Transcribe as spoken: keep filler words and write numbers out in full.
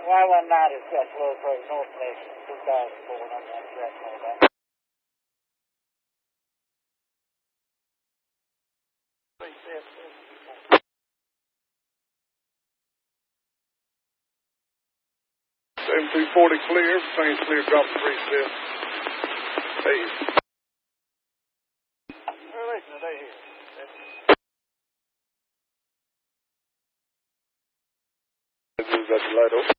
Y one ninety is got slow approach north connection, two thousand four, and I'm on track and all that. seventy-two forty clear, train's clear, drop three fifths. Hey. Listen to they here. Got the light open.